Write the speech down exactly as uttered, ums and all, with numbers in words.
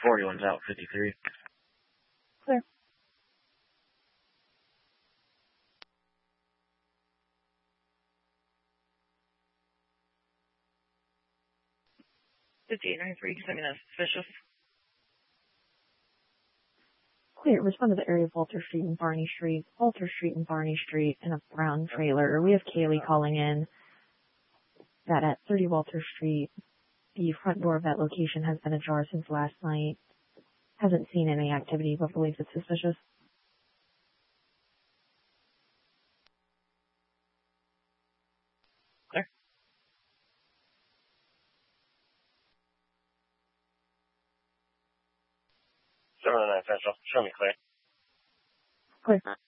forty-one's out fifty-three. Clear. fifty-eight ninety-three, send me that suspicious. Clear. Respond to the area of Walter Street and Barney Street. Walter Street and Barney Street in a brown trailer. We have Kaylee calling in that at thirty Walter Street, the front door of that location has been ajar since last night. Hasn't seen any activity, but believes it's suspicious. Clear. seven oh nine Central, show me clear. Clear.